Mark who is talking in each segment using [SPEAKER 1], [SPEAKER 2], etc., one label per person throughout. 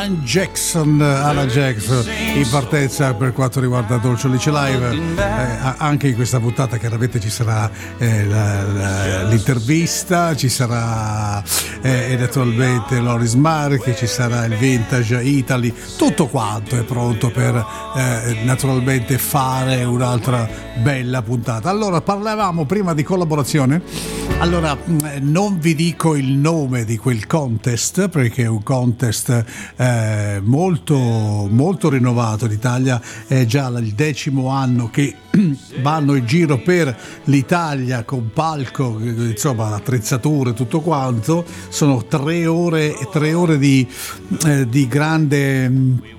[SPEAKER 1] Alan Jackson in partenza per quanto riguarda Dolce Alice Live. Anche in questa puntata chiaramente ci sarà l'intervista, ci sarà naturalmente Loris Marchi, ci sarà il Vintage Italy, tutto quanto è pronto per naturalmente fare un'altra bella puntata. Allora, parlavamo prima di collaborazione. Allora, non vi dico il nome di quel contest perché è un contest molto molto rinnovato. L'Italia è già il 10° anno che vanno in giro per l'Italia con palco, insomma attrezzature, tutto quanto. Sono 3 ore di grande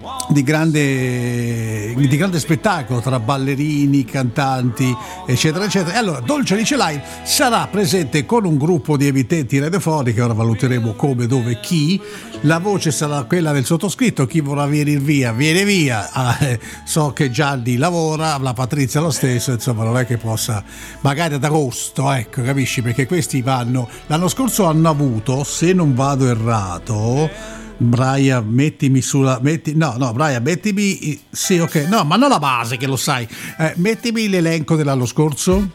[SPEAKER 1] spettacolo tra ballerini, cantanti, eccetera eccetera. E allora Dolce Alice Live sarà presente con un gruppo di emittenti radiofoniche. Ora valuteremo come, dove, chi. La voce sarà quella del sottoscritto. Chi vorrà venire via viene via. So che Gianni lavora, la Patrizia lo stesso, insomma non è che possa, magari ad agosto, ecco, capisci, perché questi vanno, l'anno scorso hanno avuto, se non vado errato, Brian, mettimi, sì, ok, no, ma non la base che lo sai, mettimi l'elenco dell'anno scorso.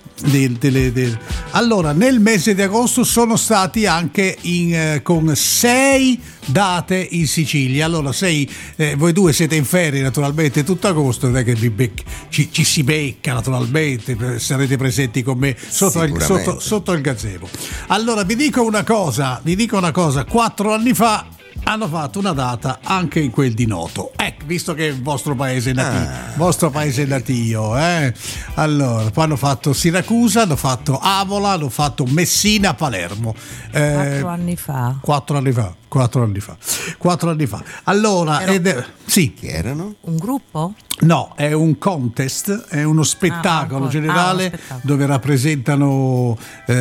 [SPEAKER 1] Allora, nel mese di agosto sono stati anche con 6 date in Sicilia. Allora, voi due siete in ferie naturalmente tutto agosto, non è che ci si becca naturalmente, sarete presenti con me sotto il gazebo. Allora, vi dico una cosa, 4 anni fa hanno fatto una data anche in quel di Noto, visto che è il vostro paese natio, allora poi hanno fatto Siracusa, hanno fatto Avola, hanno fatto Messina, Palermo,
[SPEAKER 2] 4 anni fa.
[SPEAKER 1] 4 anni fa. Allora, sì.
[SPEAKER 3] Che erano?
[SPEAKER 2] Un gruppo?
[SPEAKER 1] No, è un contest, è uno spettacolo generale dove rappresentano,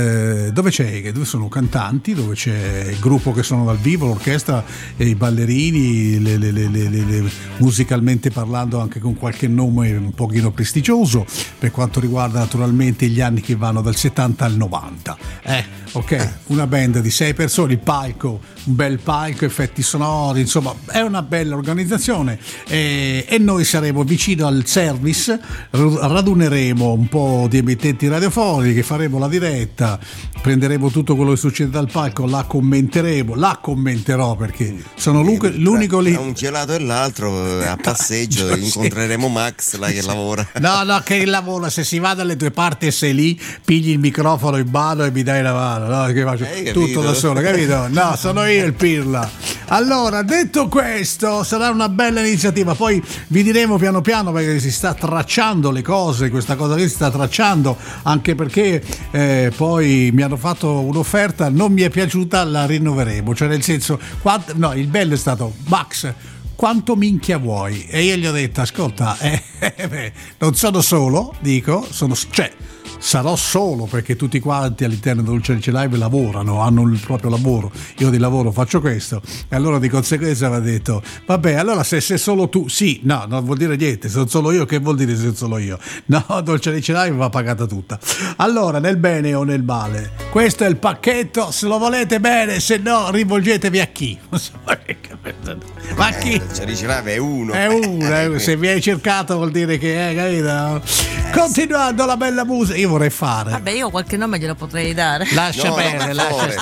[SPEAKER 1] dove sono cantanti, dove c'è il gruppo che sono dal vivo, l'orchestra, e i ballerini, musicalmente parlando anche con qualche nome un pochino prestigioso, per quanto riguarda naturalmente gli anni che vanno dal 70 al 90. Una band di 6 persone, il palco, un bel palco, effetti sonori, insomma è una bella organizzazione, e noi saremo vicino al service, raduneremo un po' di emittenti radiofonici, faremo la diretta, prenderemo tutto quello che succede dal palco, la commenterò perché sono l'unico lì.
[SPEAKER 3] Tra un gelato e l'altro a passeggio incontreremo Max là che lavora.
[SPEAKER 1] No, che lavora, se si va dalle tue parti e sei lì, pigli il microfono in mano e mi dai la mano, no? Che faccio tutto da solo, capito? No, sono io il pirla. Allora, detto questo, sarà una bella iniziativa, poi vi diremo piano piano perché si sta tracciando le cose, questa cosa qui si sta tracciando, anche perché poi mi hanno fatto un'offerta, non mi è piaciuta, la rinnoveremo, cioè nel senso, il bello è stato: Max, quanto minchia vuoi? E io gli ho detto: ascolta, non sono solo, sarò solo perché tutti quanti all'interno di Dolce Alice Live lavorano, hanno il proprio lavoro, io di lavoro faccio questo, e allora di conseguenza mi ha detto: vabbè, allora se solo tu, sì, no, non vuol dire niente, se sono solo io, che vuol dire se sono solo io? No, Dolce Alice Live va pagata tutta. Allora, nel bene o nel male, questo è il pacchetto, se lo volete bene, se no rivolgetevi a chi? Ma chi?
[SPEAKER 3] Dolce Alice Live è uno,
[SPEAKER 1] se vi hai cercato vuol dire che capito? Continuando la bella musica, io vorrei fare.
[SPEAKER 2] Vabbè, io qualche nome glielo potrei dare.
[SPEAKER 1] Lascia perdere.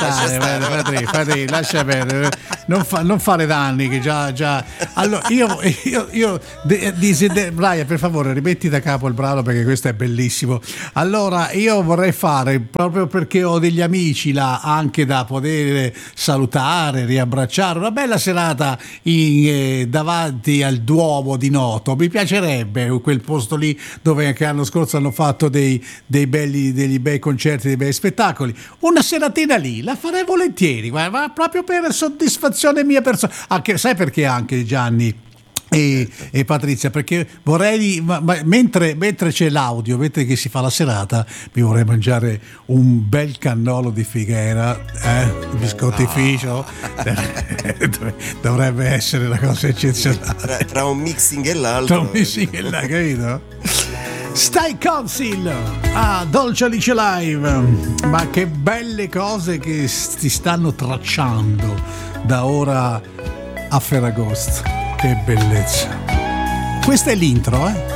[SPEAKER 1] Non fare danni che già. Allora io Brian, per favore, rimetti da capo il brano perché questo è bellissimo. Allora, io vorrei fare, proprio perché ho degli amici là anche da poter salutare, riabbracciare, una bella serata davanti al Duomo di Noto. Mi piacerebbe quel posto lì dove anche l'anno scorso hanno fatto degli bei concerti, dei bei spettacoli. Una seratina lì la farei volentieri, ma proprio per soddisfazione mia personale. Anche, sai perché anche Gianni e Patrizia? Perché vorrei, mentre c'è l'audio, mentre che si fa la serata, mi vorrei mangiare un bel cannolo di Figuera, biscottificio. Dovrebbe essere una cosa eccezionale.
[SPEAKER 3] Tra un mixing e l'altro.
[SPEAKER 1] Capito? Stai Council Dolce Alice Live, ma che belle cose che si stanno tracciando da ora a Ferragosto. Che bellezza. Questa è l'intro,